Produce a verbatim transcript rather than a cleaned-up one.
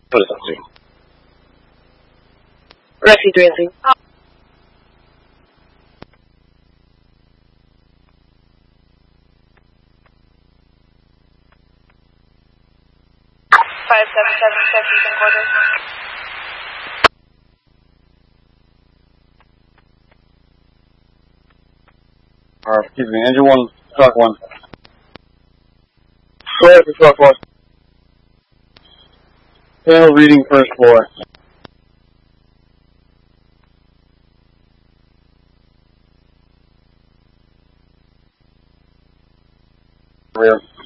What is that? Rescue Tracy. Five seven seven sections and quarters. Alright, excuse me, engine one, truck one. Sorry for truck one. Panel reading first floor. Rear.